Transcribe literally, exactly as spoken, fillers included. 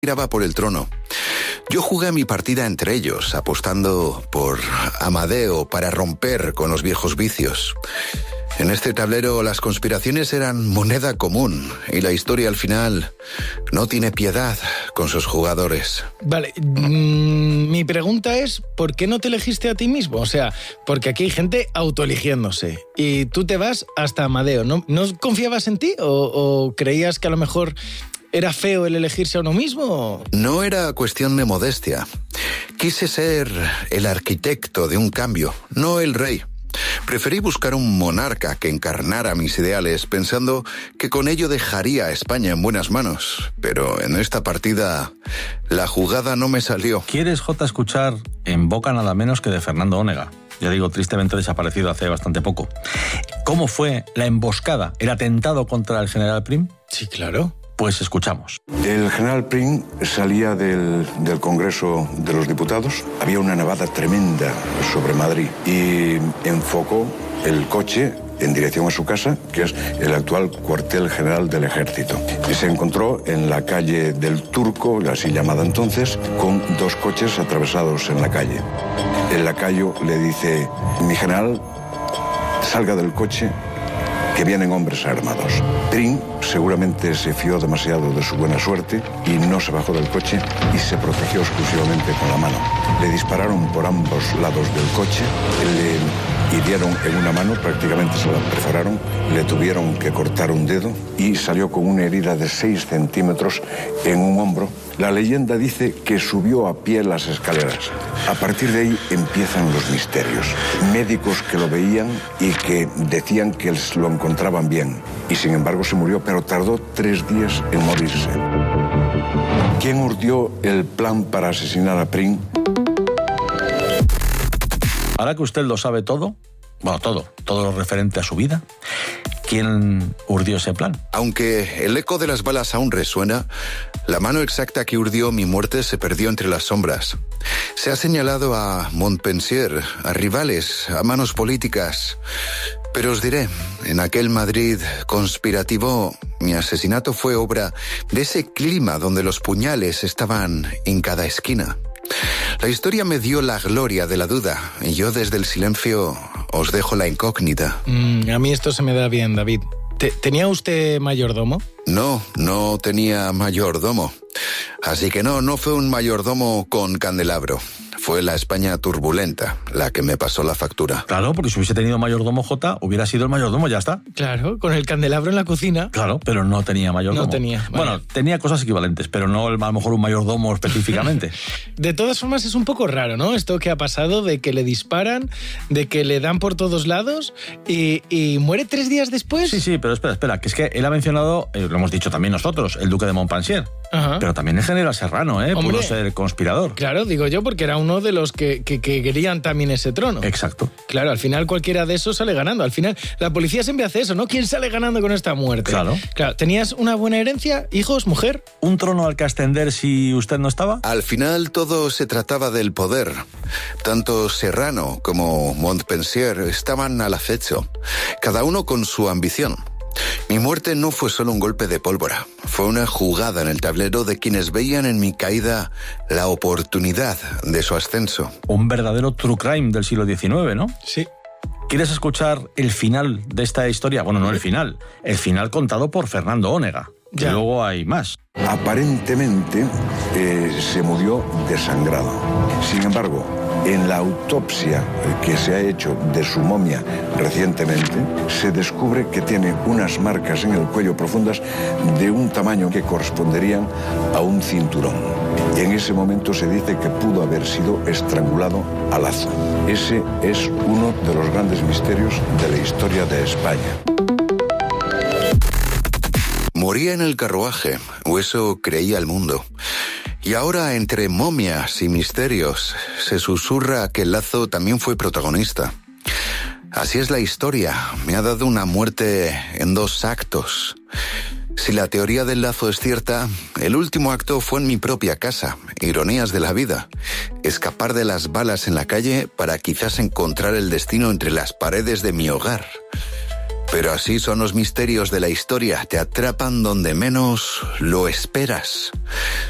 tiraba por el trono. Yo jugué mi partida entre ellos, apostando por Amadeo para romper con los viejos vicios. En este tablero las conspiraciones eran moneda común y la historia al final no tiene piedad con sus jugadores. Vale, mmm, mi pregunta es, ¿por qué no te elegiste a ti mismo? O sea, porque aquí hay gente autoeligiéndose y tú te vas hasta Amadeo. ¿No, no confiabas en ti o, o creías que a lo mejor era feo el elegirse a uno mismo? No era cuestión de modestia. Quise ser el arquitecto de un cambio, no el rey. Preferí buscar un monarca que encarnara mis ideales, pensando que con ello dejaría a España en buenas manos. Pero en esta partida, la jugada no me salió. ¿Quieres, Jota, escuchar en boca nada menos que de Fernando Onega? Ya digo, tristemente desaparecido hace bastante poco. ¿Cómo fue la emboscada, el atentado contra el general Prim? Sí, claro. Pues escuchamos. El general Prim salía del, del Congreso de los Diputados. Había una nevada tremenda sobre Madrid y enfocó el coche en dirección a su casa, que es el actual cuartel general del Ejército. Y se encontró en la calle del Turco, así llamada entonces, con dos coches atravesados en la calle. El lacayo le dice: mi general, salga del coche, que vienen hombres armados. Prim seguramente se fió demasiado de su buena suerte y no se bajó del coche y se protegió exclusivamente con la mano. Le dispararon por ambos lados del coche, le hirieron en una mano, prácticamente se la perforaron, le tuvieron que cortar un dedo y salió con una herida de seis centímetros en un hombro. La leyenda dice que subió a pie las escaleras. A partir de ahí empiezan los misterios. Médicos que lo veían y que decían que lo encontraban bien. Y sin embargo se murió, pero tardó tres días en morirse. ¿Quién urdió el plan para asesinar a Prim? Ahora que usted lo sabe todo, bueno, todo, todo lo referente a su vida, ¿quién urdió ese plan? Aunque el eco de las balas aún resuena, la mano exacta que urdió mi muerte se perdió entre las sombras. Se ha señalado a Montpensier, a rivales, a manos políticas. Pero os diré, en aquel Madrid conspirativo, mi asesinato fue obra de ese clima donde los puñales estaban en cada esquina. La historia me dio la gloria de la duda y yo desde el silencio os dejo la incógnita. Mm, a mí esto se me da bien, David. ¿Tenía usted mayordomo? No, no tenía mayordomo. Así que no, no fue un mayordomo con candelabro. Fue la España turbulenta la que me pasó la factura. Claro, porque si hubiese tenido mayordomo, Jota, hubiera sido el mayordomo, ya está. Claro, con el candelabro en la cocina. Claro, pero no tenía mayordomo. No tenía. Vale. Bueno, tenía cosas equivalentes, pero no a lo mejor un mayordomo específicamente. De todas formas, es un poco raro, ¿no? Esto que ha pasado de que le disparan, de que le dan por todos lados y, y muere tres días después. Sí, sí, pero espera, espera, que es que él ha mencionado, eh, lo hemos dicho también nosotros, el duque de Montpensier. Ajá. Pero también el general Serrano, ¿eh? Hombre, pudo ser conspirador. Claro, digo yo, porque era uno de los que, que, que querían también ese trono. Exacto. Claro, al final cualquiera de esos sale ganando. Al final, la policía siempre hace eso, ¿no? ¿Quién sale ganando con esta muerte? Claro. Claro, ¿tenías una buena herencia? ¿Hijos? ¿Mujer? ¿Un trono al que ascender si usted no estaba? Al final todo se trataba del poder. Tanto Serrano como Montpensier estaban al acecho, cada uno con su ambición. Mi muerte no fue solo un golpe de pólvora, fue una jugada en el tablero de quienes veían en mi caída la oportunidad de su ascenso. Un verdadero true crime del siglo diecinueve, ¿no? Sí. ¿Quieres escuchar el final de esta historia? Bueno, no el final, el final contado por Fernando Onega, que Ya. luego hay más. Aparentemente eh, se murió desangrado. Sin embargo, en la autopsia que se ha hecho de su momia recientemente, se descubre que tiene unas marcas en el cuello profundas de un tamaño que corresponderían a un cinturón. Y en ese momento se dice que pudo haber sido estrangulado a lazo. Ese es uno de los grandes misterios de la historia de España. Moría en el carruaje, o eso creía el mundo. Y ahora, entre momias y misterios, se susurra que el lazo también fue protagonista. Así es la historia, me ha dado una muerte en dos actos. Si la teoría del lazo es cierta, el último acto fue en mi propia casa, ironías de la vida. Escapar de las balas en la calle para quizás encontrar el destino entre las paredes de mi hogar. Pero así son los misterios de la historia, te atrapan donde menos lo esperas.